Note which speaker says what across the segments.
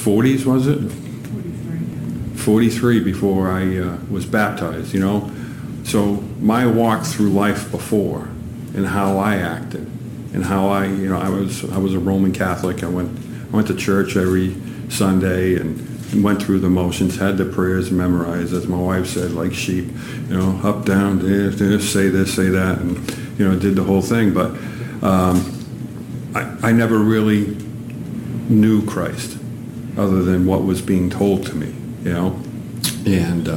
Speaker 1: 40s, was it? 43 before I was baptized, you know. So my walk through life before and how I acted and how I was a Roman Catholic. I went to church every Sunday and went through the motions, had the prayers memorized, as my wife said, like sheep, you know, up, down, this, say that, and, you know, did the whole thing. But I never really knew Christ other than what was being told to me, you know. And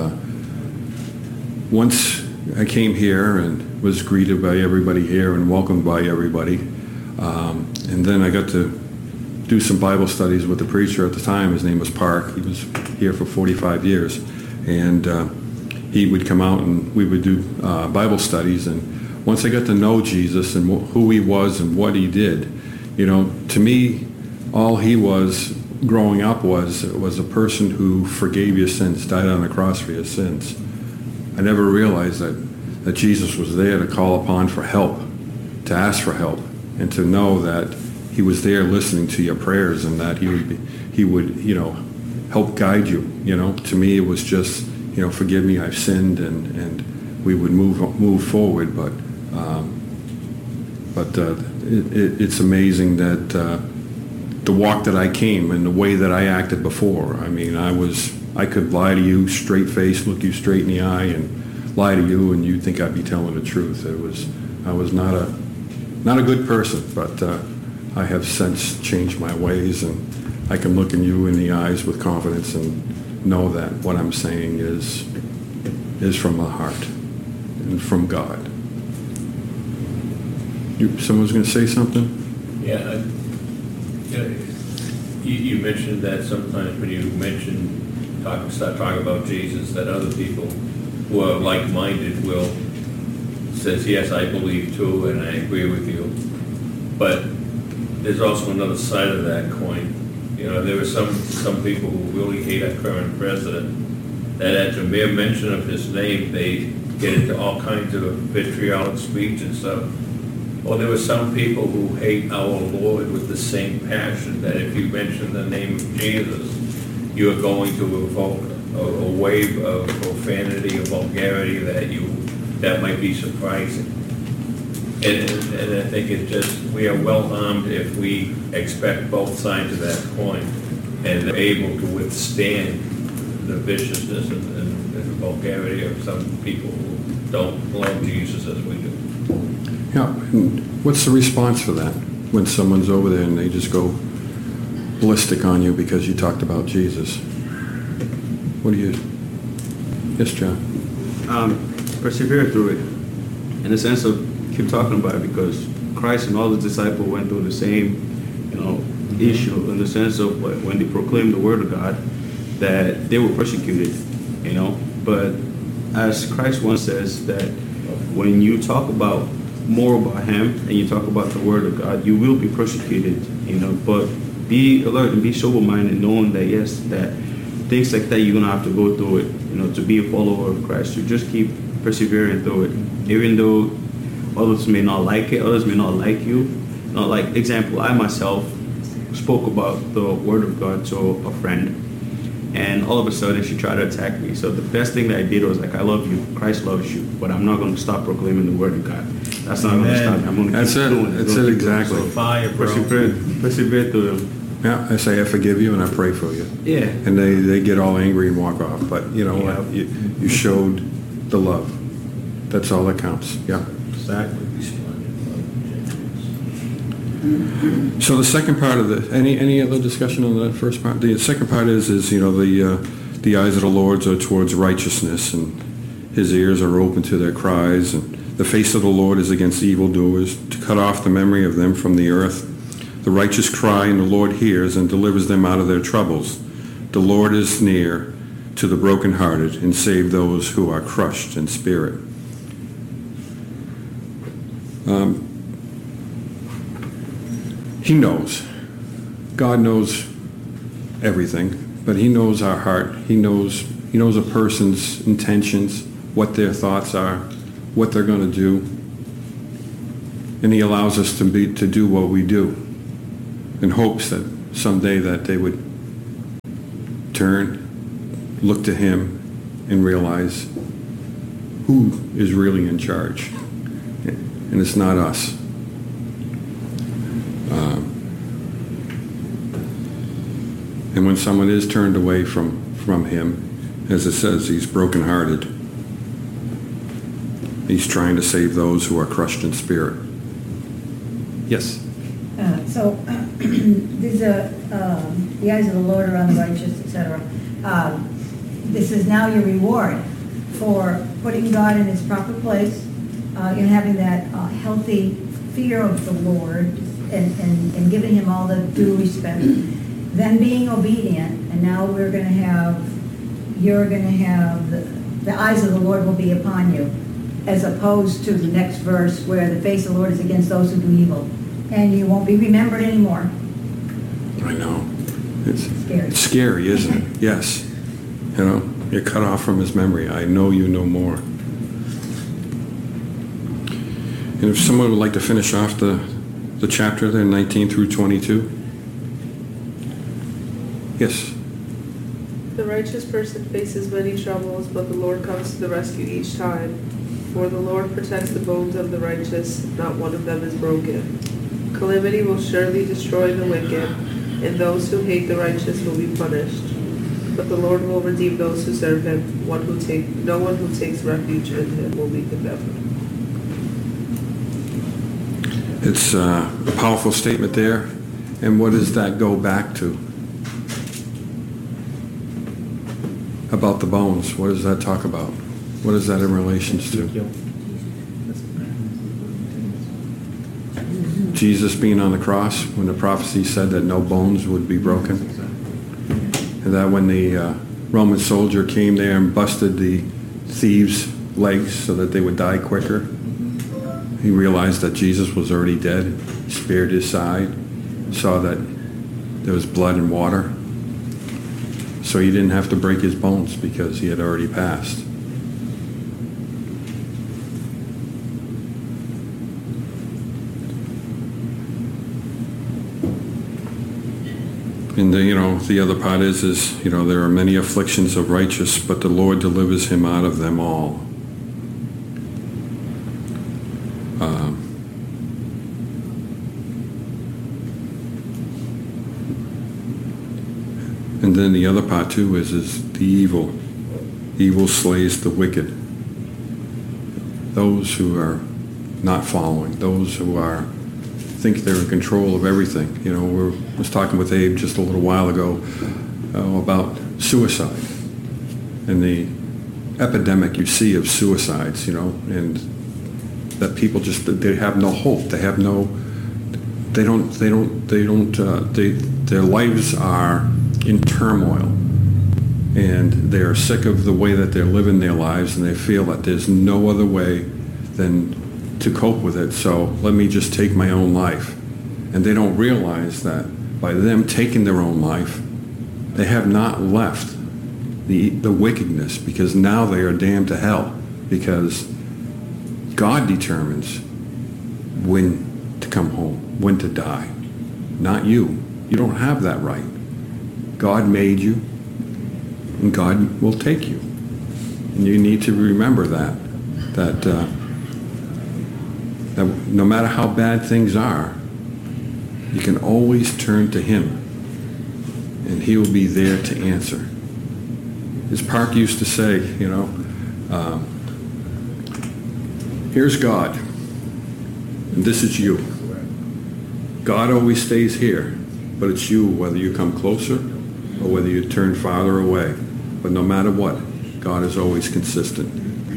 Speaker 1: once I came here and was greeted by everybody here and welcomed by everybody, and then I got to do some Bible studies with the preacher at the time. His name was Park. He was here for 45 years. And he would come out and we would do Bible studies. And once I got to know Jesus and who he was and what he did, you know, to me, all he was growing up was a person who forgave your sins, died on the cross for your sins. I never realized that Jesus was there to call upon for help, to ask for help, and to know that he was there listening to your prayers and that he would, you know, help guide you. You know, to me it was just, you know, forgive me, I've sinned, and we would move forward. But it's amazing that the walk that I came and the way that I acted before. I mean, I could lie to you straight face, look you straight in the eye, and lie to you, and you'd think I'd be telling the truth. I was not a good person, but I have since changed my ways, and I can look in you in the eyes with confidence and know that what I'm saying is from the heart and from God. Someone's going to say something?
Speaker 2: Yeah. You mentioned that sometimes when you start talking about Jesus, that other people who are like-minded will says, yes, I believe too, and I agree with you. But there's also another side of that coin. You know, there are some people who really hate our current president, that at the mere mention of his name, they get into all kinds of vitriolic speech and stuff. Well, there were some people who hate our Lord with the same passion, that if you mention the name of Jesus, you are going to evoke a wave of profanity, of vulgarity that might be surprising. And I think we are well armed if we expect both sides of that coin and are able to withstand the viciousness and the vulgarity of some people who don't love Jesus as we do.
Speaker 1: Yeah, and what's the response for that when someone's over there and they just go ballistic on you because you talked about Jesus? What do you... Yes, John?
Speaker 3: Persevere through it, in the sense of keep talking about it, because Christ and all his disciples went through the same, you know, issue, in the sense of when they proclaimed the word of God, that they were persecuted, you know. But as Christ once says, that when you talk about more about him and you talk about the word of God, you will be persecuted, you know. But be alert and be sober-minded, knowing that yes, that things like that you're gonna have to go through it, you know, to be a follower of Christ. You just keep persevering through it, even though others may not like it, others may not like you. You know, like example, I myself spoke about the word of God to a friend, and all of a sudden she tried to attack me. So the best thing that I did was like, I love you, Christ loves you, but I'm not going to stop proclaiming the word of God. That's not going to stop me. I'm going to keep doing it.
Speaker 1: That's it, exactly.
Speaker 2: Fire, bro.
Speaker 3: Persevere through them.
Speaker 1: Yeah, I say I forgive you and I pray for you.
Speaker 3: Yeah.
Speaker 1: And they get all angry and walk off. But you know what? You showed the love. That's all that counts. Yeah.
Speaker 3: Exactly.
Speaker 1: So the second part of any other discussion on the first part? The second part is you know, the eyes of the Lord are towards righteousness, and his ears are open to their cries, and the face of the Lord is against evildoers, to cut off the memory of them from the earth. The righteous cry, and the Lord hears and delivers them out of their troubles. The Lord is near to the brokenhearted and save those who are crushed in spirit. He knows. God knows everything, but he knows our heart. He knows a person's intentions, what their thoughts are, what they're going to do, and he allows us to do what we do, in hopes that someday that they would turn, look to him, and realize who is really in charge. And it's not us. And when someone is turned away from him, as it says, he's brokenhearted. He's trying to save those who are crushed in spirit. Yes?
Speaker 4: These are the eyes of the Lord are on the righteous, etc. This is now your reward for putting God in his proper place, and having that healthy fear of the Lord, and giving him all the due respect. Then being obedient, and now you're going to have the eyes of the Lord will be upon you, as opposed to the next verse where the face of the Lord is against those who do evil, and you won't be remembered anymore.
Speaker 1: I know. It's
Speaker 4: Scary.
Speaker 1: It's scary, isn't it? Yes. You know, you're cut off from his memory. I know you no more. And if someone would like to finish off the chapter there, 19 through 22. Yes.
Speaker 5: The righteous person faces many troubles, but the Lord comes to the rescue each time. For the Lord protects the bones of the righteous, not one of them is broken. Calamity will surely destroy the wicked, and those who hate the righteous will be punished. But the Lord will redeem those who serve him. No one who takes refuge in him will be condemned.
Speaker 1: It's a powerful statement there. And what does that go back to? About the bones. What does that talk about? What is that in relations to? Jesus being on the cross when the prophecy said that no bones would be broken. And that when the Roman soldier came there and busted the thieves' legs so that they would die quicker, he realized that Jesus was already dead. He spared his side, saw that there was blood and water. So he didn't have to break his bones because he had already passed. And the other part is there are many afflictions of righteous, but the Lord delivers him out of them all. And then the other part too is the evil. Evil slays the wicked. Those who are not following, those who think they're in control of everything. I was talking with Abe just a little while ago about suicide and the epidemic you see of suicides, and that people they have no hope. Their lives are in turmoil, and they're sick of the way that they're living their lives, and they feel that there's no other way than to cope with it, so let me just take my own life. And they don't realize that by them taking their own life, they have not left the wickedness, because now they are damned to hell, because God determines when to come home, when to die, not you. You don't have that right. God made you, and God will take you. And you need to remember that no matter how bad things are, you can always turn to him, and he will be there to answer. As Park used to say, here's God, and this is you. God always stays here, but it's you whether you come closer or whether you turn farther away. But no matter what, God is always consistent.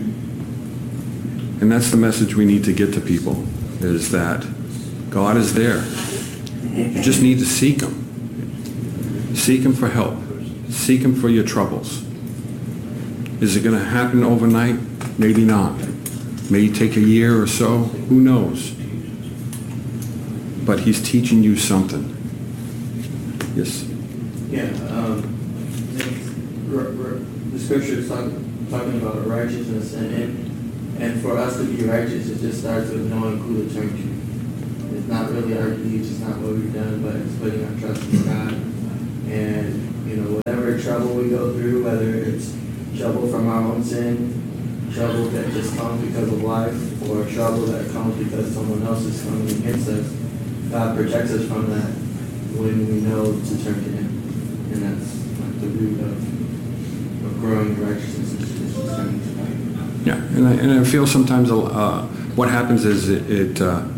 Speaker 1: And that's the message we need to get to people, is that God is there. You just need to seek him. Seek him for help. Seek him for your troubles. Is it going to happen overnight? Maybe not. May take a year or so. Who knows? But he's teaching you something. Yes?
Speaker 6: Yeah, the scripture is talking about righteousness, and for us to be righteous, it just starts with knowing who to turn to. It's not really our deeds, it's not what we've done, but it's putting our trust in God. And, whatever trouble we go through, whether it's trouble from our own sin, trouble that just comes because of life, or trouble that comes because someone else is coming against us, God protects us from that when we know to turn to Him. And that's like the root of growing in righteousness, is just turning to God.
Speaker 1: Yeah, and I feel sometimes what happens is it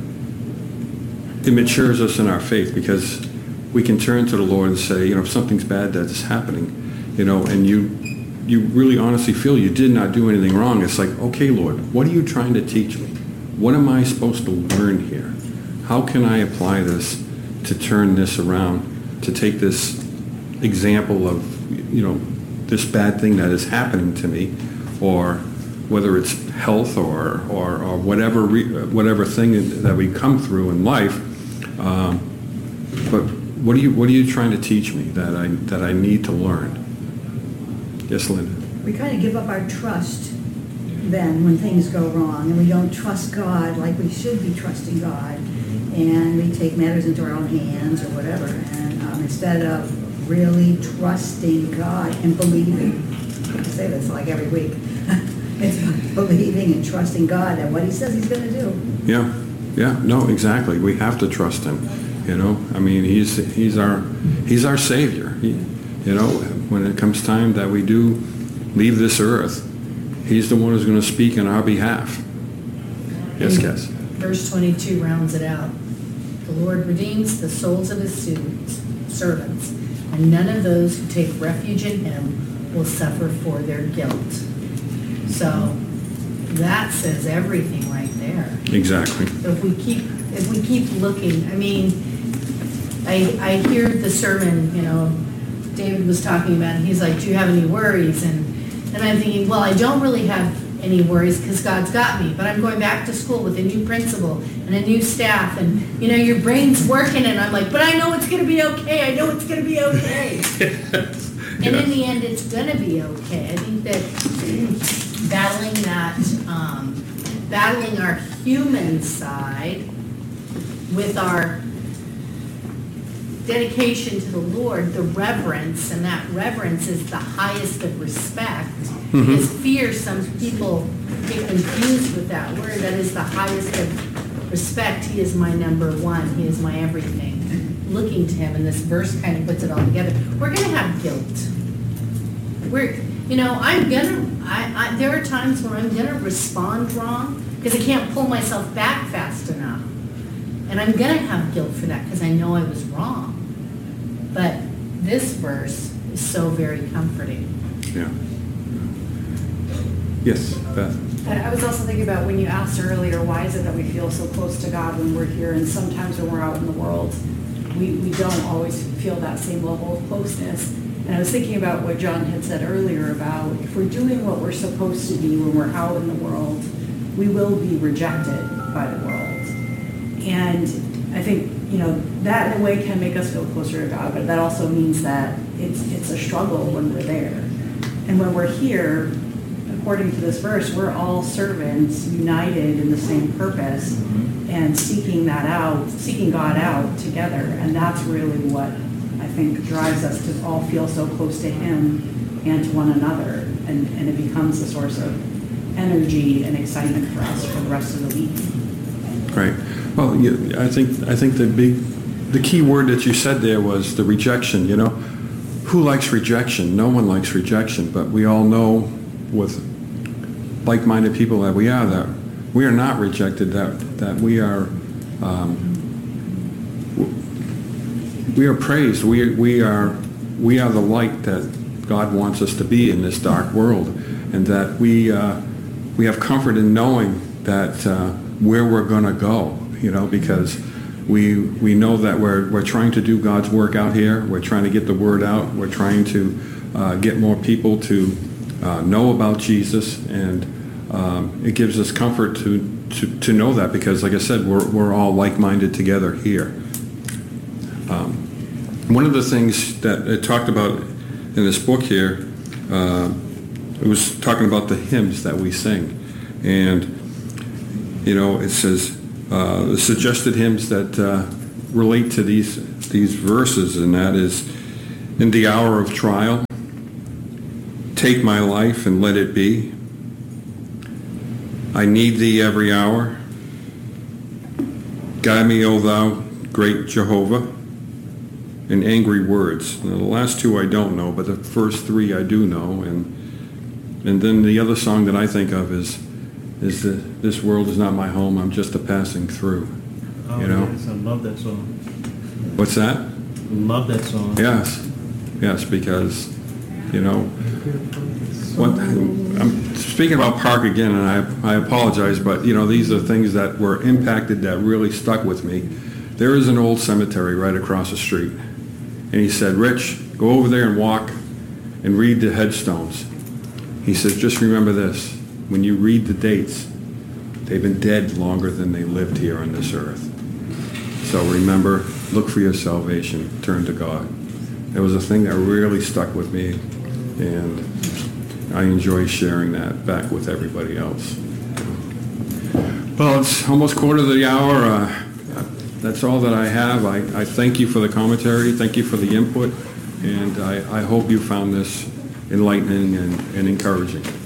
Speaker 1: matures us in our faith, because we can turn to the Lord and say, if something's bad that's happening, and you really honestly feel you did not do anything wrong. It's like, okay, Lord, what are you trying to teach me? What am I supposed to learn here? How can I apply this to turn this around, to take this example of, this bad thing that is happening to me, or whether it's health or whatever thing that we come through in life. But what are you trying to teach me that I need to learn? Yes, Linda.
Speaker 4: We kind of give up our trust then when things go wrong, and we don't trust God like we should be trusting God, and we take matters into our own hands or whatever, and instead of really trusting God and believing. I say this like every week. It's believing and trusting God that what He says He's going to do.
Speaker 1: Yeah, no, exactly. We have to trust Him. I mean, He's our Savior. When it comes time that we do leave this earth, He's the one who's going to speak on our behalf. Yes, Cass.
Speaker 7: Verse 22 rounds it out. The Lord redeems the souls of His servants, and none of those who take refuge in Him will suffer for their guilt. So that says everything right there.
Speaker 1: Exactly.
Speaker 7: If we keep looking, I mean, I hear the sermon, David was talking about, and he's like, do you have any worries? And I'm thinking, well, I don't really have any worries because God's got me, but I'm going back to school with a new principal and a new staff, and your brain's working, and I'm like, but I know it's going to be okay. I know it's going to be okay. And in the end, it's going to be okay. I think that battling our human side with our dedication to the Lord, the reverence, and that reverence is the highest of respect. Because fear, some people get confused with that word. That is the highest of respect. He is my number one. He is my everything. Looking to Him, and this verse kind of puts it all together. We're going to have guilt. There are times when I'm going to respond wrong because I can't pull myself back fast enough. And I'm going to have guilt for that because I know I was wrong. But this verse is so very comforting.
Speaker 1: Yeah. Yes, Beth.
Speaker 8: And I was also thinking about when you asked earlier, why is it that we feel so close to God when we're here, and sometimes when we're out in the world, we don't always feel that same level of closeness. And I was thinking about what John had said earlier about if we're doing what we're supposed to be when we're out in the world, we will be rejected by the world. And I think, that in a way can make us feel closer to God, but that also means that it's a struggle when we're there. And when we're here, according to this verse, we're all servants united in the same purpose and seeking God out together. And that's really what I think drives us to all feel so close to Him and to one another. And it becomes a source of energy and excitement for us for the rest of the week.
Speaker 1: Right. Well, I think the key word that you said there was the rejection. Who likes rejection? No one likes rejection, but we all know with like-minded people that we are not rejected. That we are praised. We are the light that God wants us to be in this dark world, and that we have comfort in knowing that where we're going to go. Because we know that we're trying to do God's work out here. We're trying to get the word out. We're trying to get more people to know about Jesus, and it gives us comfort to know that, because, like I said, we're all like-minded together here. One of the things that it talked about in this book here, it was talking about the hymns that we sing, and it says the suggested hymns that relate to these verses, and that is, in the hour of trial, take my life and let it be. I need thee every hour. Guide me, O thou great Jehovah. In angry words. Now, the last two I don't know, but the first three I do know. And then the other song that I think of is that this world is not my home, I'm just a passing through.
Speaker 9: Oh,
Speaker 1: You know?
Speaker 9: yes, I love that song.
Speaker 1: What's that?
Speaker 9: Love that song.
Speaker 1: Yes, because, you know, I'm speaking about Park again, and I apologize, but, you know, these are things that were impacted that really stuck with me. There is an old cemetery right across the street. And he said, Rich, go over there and walk and read the headstones. He says, just remember this, when you read the dates, they've been dead longer than they lived here on this earth. So remember, look for your salvation, turn to God. It was a thing that really stuck with me, and I enjoy sharing that back with everybody else. Well, it's almost quarter to the hour. That's all that I have. I thank you for the commentary, thank you for the input, and I hope you found this enlightening and encouraging.